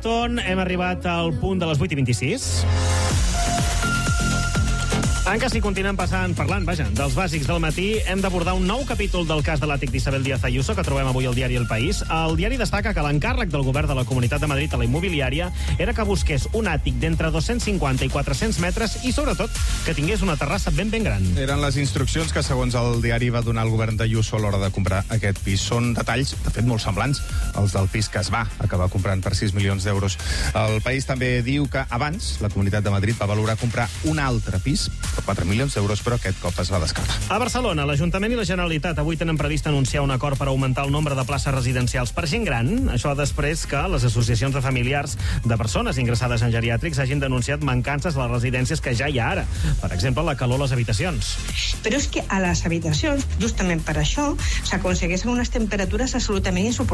Maratón. Hem arribat al punt de les 8:26. Encara si continuem parlant, dels bàsics del matí, hem d'abordar un nou capítol del cas de l'àtic d'Isabel Díaz Ayuso que trobem avui al diari El País. El diari destaca que l'encàrrec del govern de la Comunitat de Madrid a la immobiliària era que busqués un àtic d'entre 250 i 400 metres i, sobretot, que tingués una terrassa ben gran. Eren les instruccions que, segons el diari, va donar el govern d'Ayuso a l'hora de comprar aquest pis. Són detalls, de fet, molt semblants als del pis que es va acabar comprant per 6 milions d'euros. El País també diu que abans la Comunitat de Madrid va valorar comprar un altre pis per 4 milions d'euros, però aquest cop es va descartar. A Barcelona, l'Ajuntament i la Generalitat avui tenen previst anunciar un acord per augmentar el nombre de places residencials per gent gran. Això després que les associacions de familiars de persones ingressades en geriàtrics hagin denunciat mancances a les residències que ja hi ha ara. Per exemple, la calor a les habitacions. Però és que a les habitacions, justament per això, s'aconsegueixen unes temperatures absolutament insuportables.